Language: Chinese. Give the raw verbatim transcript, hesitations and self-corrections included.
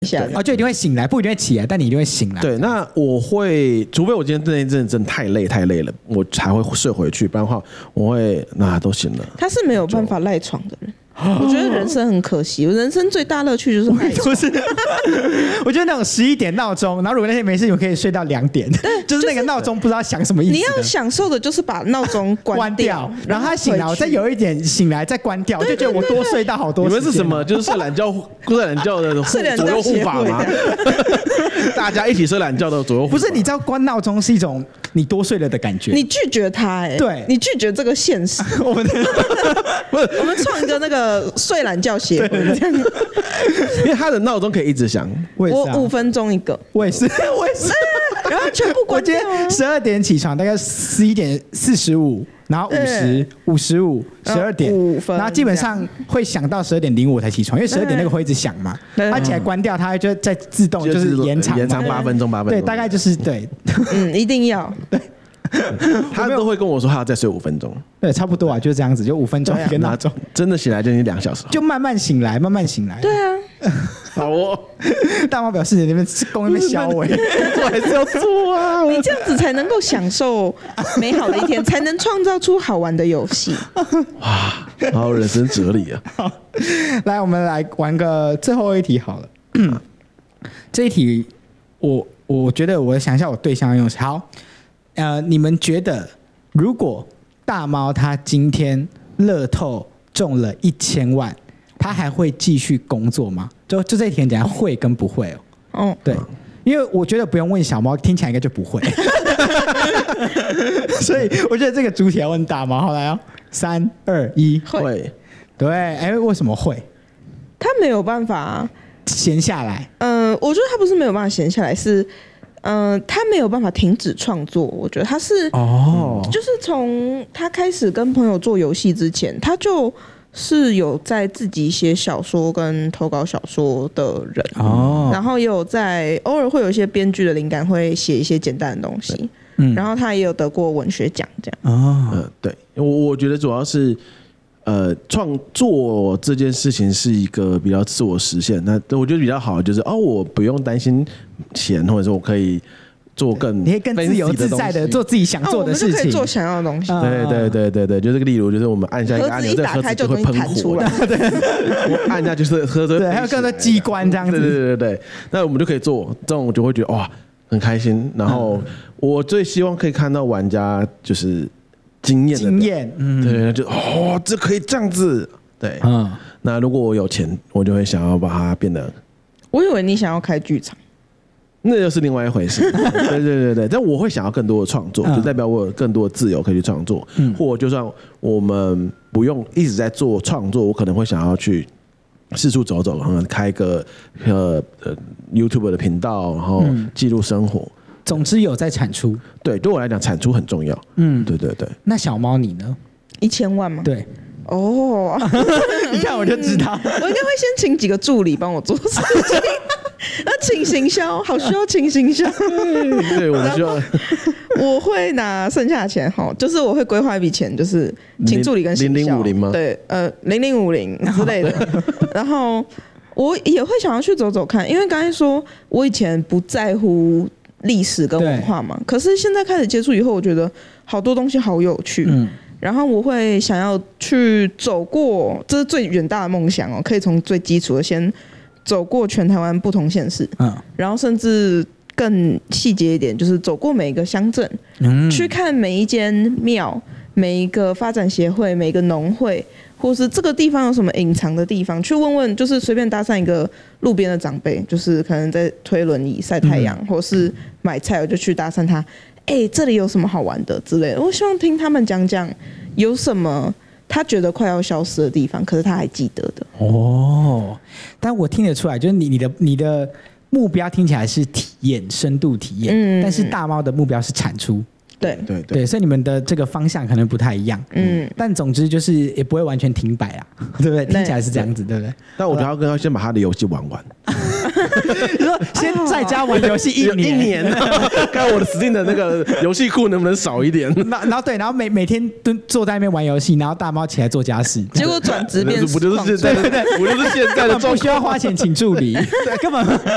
一下， 哦，就一定会醒来，不一定会起来，但你一定会醒来。 对，那我会，除非我今天这一阵真的太累太累了，我才会睡回去，不然的话，我会那都醒了。 他是没有办法赖床的人。我觉得人生很可惜，我人生最大乐趣就是赖床。 是我觉得那种十一点闹钟，然后如果那天没事，我可以睡到两点，就是那个闹钟不知道想什么意思。 你要享受的就是把闹钟关 掉, 关掉，然后他醒来，我再有一点醒来再关掉，我就觉得我多睡到好多时间。 你们是什么？就是睡懒觉、睡懒觉的左右护法吗？大家一起睡懒觉的左右护法。 不是，你知道关闹钟是一种你多睡了的感觉。 你拒绝他、欸， 对， 你拒绝这个现实。 我们不是，我们创一个那个睡懒觉协会，这样。 因为他的闹钟可以一直响， 我也是、啊， 我五分钟一个， 我也是，我也是， 然后全部关掉、啊。 我今天十二点起床，大概十一点四十五，然后五十、五十五、十二点，然后基本上会响到十二点零五才起床，因为十二点那个会一直响嘛，它起来关掉，它就再自动就是延长， 延长八分钟，八分钟， 对，大概就是对， 嗯，一定要对。 他都会跟我说他要再睡五分钟， 对，差不多啊，就是这样子，就五分钟一个闹钟， 真的醒来就已经两小时， 就慢慢醒来，慢慢醒来。 对啊， 好哦。 大猫表示你那边公那边消委， 我还是要做啊， 你这样子才能够享受美好的一天，才能创造出好玩的游戏。 哇，好有人生哲理啊！ 好，来，我们来玩个最后一题好了。这一题我我觉得我想一下我对象用词好。呃，你们觉得如果大猫他今天乐透中了一千万，他还会继续工作吗？就就这一题讲会跟不会哦。哦，对，因为我觉得不用问小猫，听起来应该就不会。所以我觉得这个主题要问大猫。好来哦，三二一， 会。 对，哎，为什么会？ 他没有办法闲下来。 嗯、呃，我觉得他不是没有办法闲下来，是。嗯、呃，他没有办法停止创作，我觉得他是哦，就是从他开始跟朋友做游戏之前，他就是有在自己写小说跟投稿小说的人哦，然后也有在偶尔会有一些编剧的灵感，会写一些简单的东西，嗯，然后他也有得过文学奖这样哦，呃，对，我我觉得主要是。呃，创作这件事情是一个比较自我实现，那我觉得比较好的就是哦，我不用担心钱，或者说我可以做更， 你可以更自由自在的做自己想做的事情， 哦、我们就可以做想要的东西。 对对对对对，就这个例如，就是我们按下一个按钮，这个盒子就会喷火，对，我按下就是盒子， 对，还有更多机关这样子， 对对对对，那我们就可以做，这种我就会觉得哇很开心。然后我最希望可以看到玩家就是。经验的经验， 嗯，对，就哦，这可以这样子，对，嗯，那如果我有钱，我就会想要把它变得。 我以为你想要开剧场， 那又是另外一回事。对对对对，但我会想要更多的创作，就代表我有更多的自由可以去创作，嗯，或就算我们不用一直在做创作，我可能会想要去四处走走，然后开个呃呃 YouTube 的频道，然后记录生活。 总之有在产出， 对，对我来讲产出很重要。嗯，对对对。 那小猫你呢？ 一千万吗？ 对。 哦， 你看我就知道， 我应该会先请几个助理帮我做事情，那请行销，好需要请行销。 对，对我们需要。 我会拿剩下的钱哈，就是我会规划一笔钱，就是请助理跟行销。零零五零吗？对，呃，零零五零之类的。然后我也会想要去走走看，因为刚才说我以前不在乎。历史跟文化嘛，可是现在开始接触以后，我觉得好多东西好有趣。嗯，然后我会想要去走过，这是最远大的梦想哦，可以从最基础的先走过全台湾不同县市，嗯，然后甚至更细节一点，就是走过每一个乡镇，嗯，去看每一间庙、每一个发展协会、每一个农会。或是这个地方有什么隐藏的地方，去问问，就是随便搭讪一个路边的长辈，就是可能在推轮椅晒太阳，嗯、或是买菜，我就去搭讪他，哎、欸，这里有什么好玩的之类的。我希望听他们讲讲有什么他觉得快要消失的地方，可是他还记得的。 哦，但我听得出来，就是你你的你的目标听起来是体验，深度体验，嗯，但是大猫的目标是产出。 对对对, 对，所以你们的这个方向可能不太一样，嗯，但总之就是也不会完全停摆啊，对不对？听起来是这样子，对不对？ 但我觉得要跟他先把他的游戏玩完。 你说先在家玩游戏一年， 一年，看我的 Steam 的那个游戏库能不能少一点？ 然后对，然后每每天蹲坐在那边玩游戏，然后大猫起来做家事， 结果转职变， 不就是现在的，不就是现在的状况， 不需要花钱请助理，对，根本。